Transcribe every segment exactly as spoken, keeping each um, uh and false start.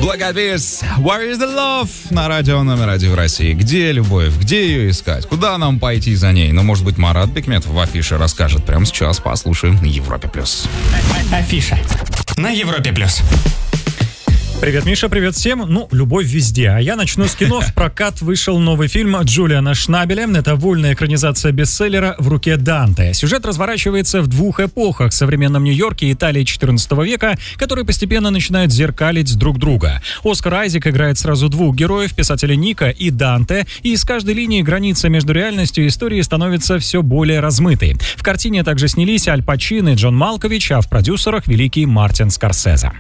Благовест, Where is the love? На радио номер один в России. Где любовь? Где ее искать? Куда нам пойти за ней? Ну, может быть, Марат Бекметов в афише расскажет прямо сейчас. Послушаем на Европе+. Афиша на Европе+. Привет, Миша, привет всем. Ну, любовь везде. А я начну с кино. В прокат вышел новый фильм Джулиана Шнабеля. Это вольная экранизация бестселлера «В руке Данте». Сюжет разворачивается в двух эпохах: современном Нью-Йорке и Италии четырнадцатого века, которые постепенно начинают зеркалить друг друга. Оскар Айзек играет сразу двух героев, писателя Ника и Данте, и с каждой линией граница между реальностью и историей становится все более размытой. В картине также снялись Аль Пачино и Джон Малкович, а в продюсерах великий Мартин Скорсезе.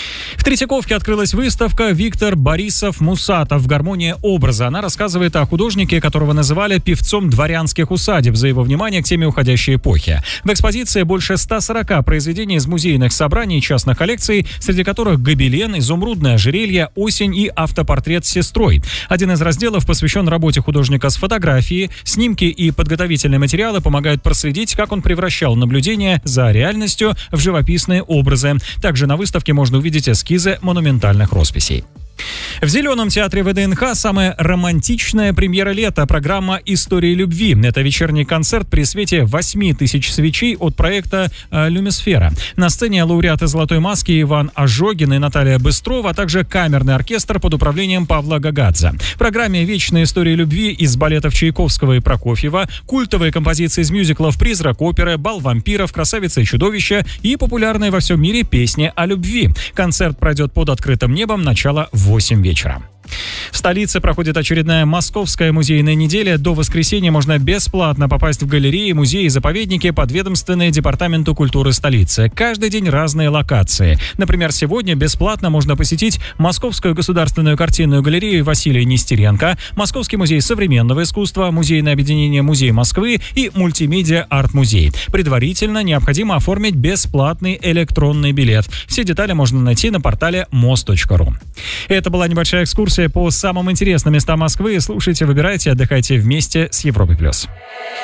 В Третьяковке открылась выставка «Виктор Борисов Мусатов. Гармония образа». Она рассказывает о художнике, которого называли певцом дворянских усадеб за его внимание к теме уходящей эпохи. В экспозиции больше ста сорока произведений из музейных собраний и частных коллекций, среди которых гобелен, изумрудное ожерелье, осень и автопортрет с сестрой. Один из разделов посвящен работе художника с фотографией. Снимки и подготовительные материалы помогают проследить, как он превращал наблюдение за реальностью в живописные образы. Также на выставке можно увидеть эскизы монументальных росписей. В Зеленом театре ВДНХ самая романтичная премьера лета — программа «Истории любви». Это вечерний концерт при свете восьми тысяч свечей от проекта «Люмисфера». На сцене лауреаты «Золотой маски» Иван Ожогин и Наталья Быстрова, а также камерный оркестр под управлением Павла Гагадзе. В программе «Вечная история любви» из балетов Чайковского и Прокофьева, культовые композиции из мюзиклов «Призрак оперы», «Бал вампиров», «Красавица и чудовище» и популярные во всем мире песни о любви. Концерт пройдет под открытым небом, начало в восемь вечера. В столице проходит очередная московская музейная неделя. До воскресенья можно бесплатно попасть в галереи, музеи и заповедники, подведомственные Департаменту культуры столицы. Каждый день разные локации. Например, сегодня бесплатно можно посетить Московскую государственную картинную галерею Василия Нестеренко, Московский музей современного искусства, музейное объединение «Музей Москвы» и мультимедиа «Арт-музей». Предварительно необходимо оформить бесплатный электронный билет. Все детали можно найти на портале мос точка ру. Это была небольшая экскурсия по самым интересным местам Москвы. Слушайте, выбирайте, отдыхайте вместе с Европой+.